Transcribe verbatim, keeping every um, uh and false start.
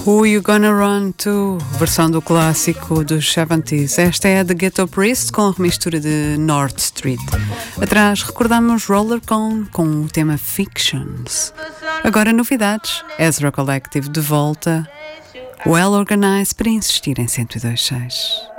Who You Gonna Run To, versão do clássico dos setenta. Esta é a The Ghetto Priest com a remistura de North Street. Atrás recordamos Roller Cone com o tema Fictions. Agora novidades, Ezra Collective de volta, Well Organized para insistir em cento e dois ponto seis.